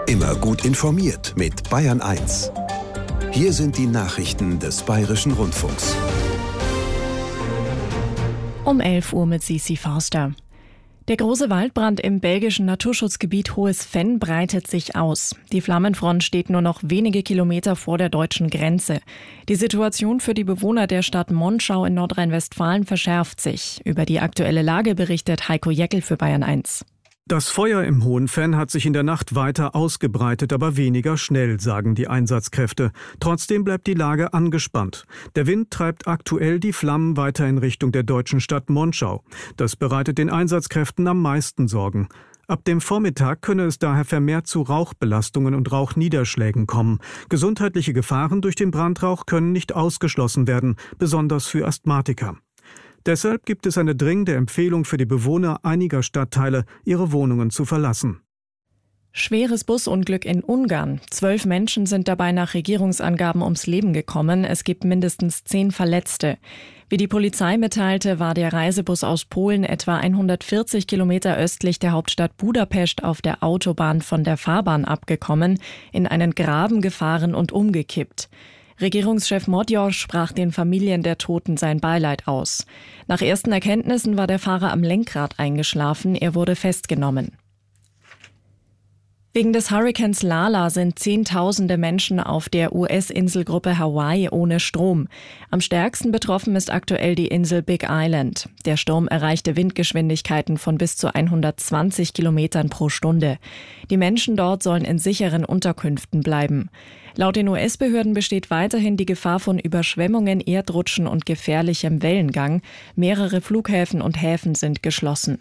Immer gut informiert mit Bayern 1. Hier sind die Nachrichten des Bayerischen Rundfunks. Um 11 Uhr mit Sisi Forster. Der große Waldbrand im belgischen Naturschutzgebiet Hohes Venn breitet sich aus. Die Flammenfront steht nur noch wenige Kilometer vor der deutschen Grenze. Die Situation für die Bewohner der Stadt Monschau in Nordrhein-Westfalen verschärft sich. Über die aktuelle Lage berichtet Heiko Jeckel für Bayern 1. Das Feuer im Hohen Venn hat sich in der Nacht weiter ausgebreitet, aber weniger schnell, sagen die Einsatzkräfte. Trotzdem bleibt die Lage angespannt. Der Wind treibt aktuell die Flammen weiter in Richtung der deutschen Stadt Monschau. Das bereitet den Einsatzkräften am meisten Sorgen. Ab dem Vormittag könne es daher vermehrt zu Rauchbelastungen und Rauchniederschlägen kommen. Gesundheitliche Gefahren durch den Brandrauch können nicht ausgeschlossen werden, besonders für Asthmatiker. Deshalb gibt es eine dringende Empfehlung für die Bewohner einiger Stadtteile, ihre Wohnungen zu verlassen. Schweres Busunglück in Ungarn. 12 Menschen sind dabei nach Regierungsangaben ums Leben gekommen. Es gibt mindestens 10 Verletzte. Wie die Polizei mitteilte, war der Reisebus aus Polen etwa 140 Kilometer östlich der Hauptstadt Budapest auf der Autobahn von der Fahrbahn abgekommen, in einen Graben gefahren und umgekippt. Regierungschef Magyar sprach den Familien der Toten sein Beileid aus. Nach ersten Erkenntnissen war der Fahrer am Lenkrad eingeschlafen, er wurde festgenommen. Wegen des Hurrikans Lala sind Zehntausende Menschen auf der US-Inselgruppe Hawaii ohne Strom. Am stärksten betroffen ist aktuell die Insel Big Island. Der Sturm erreichte Windgeschwindigkeiten von bis zu 120 Kilometern pro Stunde. Die Menschen dort sollen in sicheren Unterkünften bleiben. Laut den US-Behörden besteht weiterhin die Gefahr von Überschwemmungen, Erdrutschen und gefährlichem Wellengang. Mehrere Flughäfen und Häfen sind geschlossen.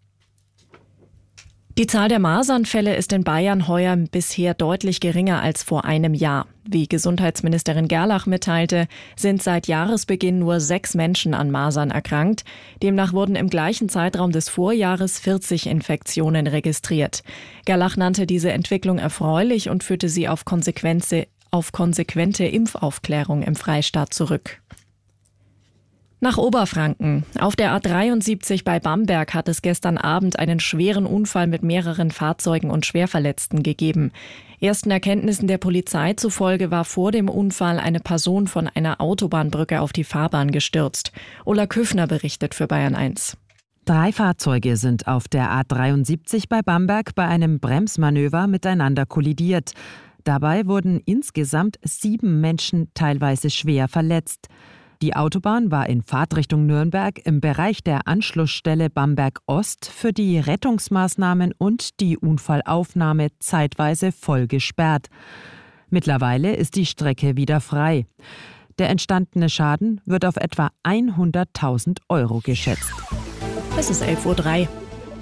Die Zahl der Masernfälle ist in Bayern heuer bisher deutlich geringer als vor einem Jahr. Wie Gesundheitsministerin Gerlach mitteilte, sind seit Jahresbeginn nur 6 Menschen an Masern erkrankt. Demnach wurden im gleichen Zeitraum des Vorjahres 40 Infektionen registriert. Gerlach nannte diese Entwicklung erfreulich und führte sie auf konsequente Impfaufklärung im Freistaat zurück. Nach Oberfranken. Auf der A73 bei Bamberg hat es gestern Abend einen schweren Unfall mit mehreren Fahrzeugen und Schwerverletzten gegeben. Ersten Erkenntnissen der Polizei zufolge war vor dem Unfall eine Person von einer Autobahnbrücke auf die Fahrbahn gestürzt. Ulla Küffner berichtet für Bayern 1. 3 Fahrzeuge sind auf der A73 bei Bamberg bei einem Bremsmanöver miteinander kollidiert. Dabei wurden insgesamt 7 Menschen teilweise schwer verletzt. Die Autobahn war in Fahrtrichtung Nürnberg im Bereich der Anschlussstelle Bamberg Ost für die Rettungsmaßnahmen und die Unfallaufnahme zeitweise voll gesperrt. Mittlerweile ist die Strecke wieder frei. Der entstandene Schaden wird auf etwa 100.000 € geschätzt. Es ist 11:03 Uhr.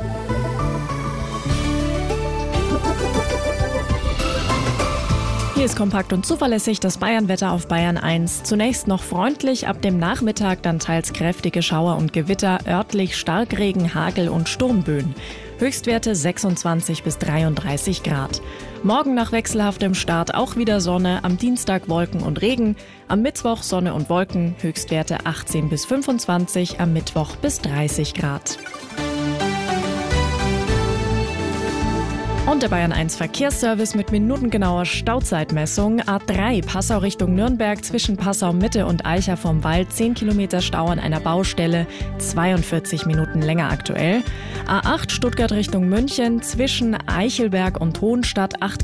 Hier ist kompakt und zuverlässig das Bayernwetter auf Bayern 1. Zunächst noch freundlich, ab dem Nachmittag dann teils kräftige Schauer und Gewitter, örtlich Starkregen, Hagel und Sturmböen. Höchstwerte 26 bis 33 Grad. Morgen nach wechselhaftem Start auch wieder Sonne, am Dienstag Wolken und Regen, am Mittwoch Sonne und Wolken, Höchstwerte 18 bis 25, am Mittwoch bis 30 Grad. Und der Bayern 1 Verkehrsservice mit minutengenauer Stauzeitmessung. A3 Passau Richtung Nürnberg zwischen Passau Mitte und Eicher vom Wald 10 Kilometer Stau an einer Baustelle, 42 Minuten länger aktuell. A8 Stuttgart Richtung München zwischen Eichelberg und Hohenstadt 8